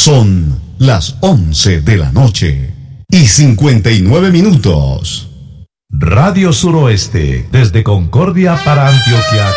Son las 11 de la noche y 59 minutos. Radio Suroeste, desde Concordia para Antioquia.